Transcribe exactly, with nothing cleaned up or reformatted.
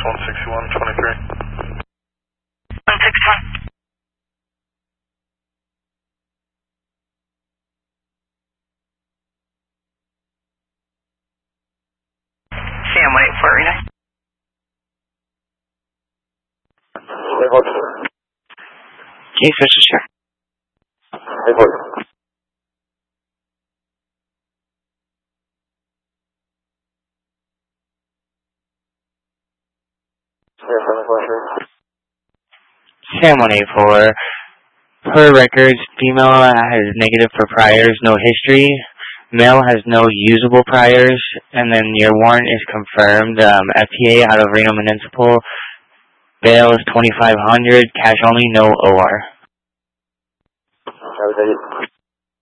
one sixty-one twenty-three. one sixty-one. Sam, wait for it. Jay Fisher, sure. Sam one eight four. Per records, female has negative for priors, no history. Male has no usable priors, and then your warrant is confirmed. Um, F T A out of Reno Municipal. Bail is twenty-five hundred, cash only, no O R. Have a good day.